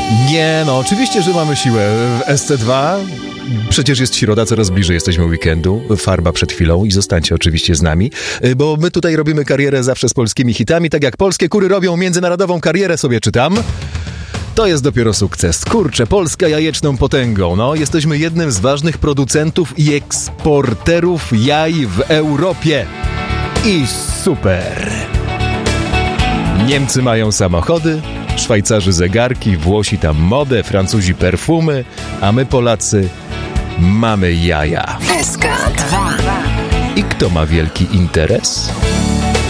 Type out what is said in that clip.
Nie, no oczywiście, że mamy siłę. W SC2 przecież jest środa, coraz bliżej jesteśmy weekendu. Farba przed chwilą i zostańcie oczywiście z nami, bo my tutaj robimy karierę zawsze z polskimi hitami, tak jak polskie kury robią międzynarodową karierę, sobie czytam. To jest dopiero sukces. Kurczę, Polska jajeczną potęgą. No, jesteśmy jednym z ważnych producentów i eksporterów jaj w Europie. I super! Niemcy mają samochody, Szwajcarzy zegarki, Włosi tam modę, Francuzi perfumy, a my Polacy mamy jaja. SK2. I kto ma wielki interes?